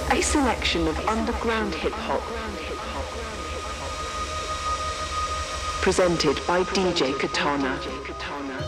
A selection of underground hip-hop presented by DJ Katana.